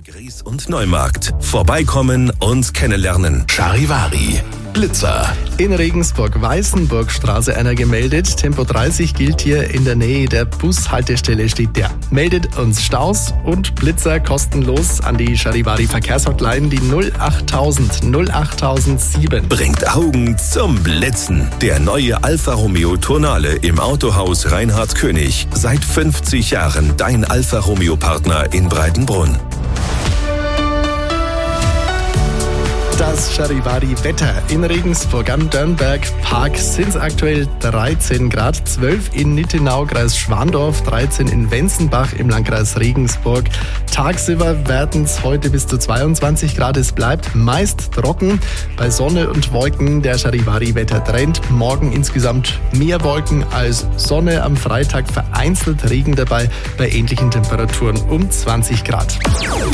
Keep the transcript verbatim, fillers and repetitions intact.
in Gries und Neumarkt. Vorbeikommen und kennenlernen. Charivari. Blitzer. In Regensburg-Weißenburgstraße einer gemeldet. Tempo dreißig gilt hier, in der Nähe der Bushaltestelle steht der. Meldet uns Staus und Blitzer kostenlos an die Charivari Verkehrshotline, die null achttausend null achttausendsieben. Bringt Augen zum Blitzen. Der neue Alfa Romeo Tonale im Autohaus Reinhard König. Seit fünfzig Jahren dein Alfa Romeo Partner in Breitenbrunn. Das Charivari-Wetter in Regensburg am Dörnberg Park sind es aktuell dreizehn Grad, zwölf in Nittenau, Kreis Schwandorf, dreizehn in Wenzenbach im Landkreis Regensburg. Tagsüber werden es heute bis zu zweiundzwanzig Grad. Es bleibt meist trocken bei Sonne und Wolken. Der Charivari-Wetter-Trend. Morgen insgesamt mehr Wolken als Sonne. Am Freitag vereinzelt Regen dabei bei ähnlichen Temperaturen um zwanzig Grad.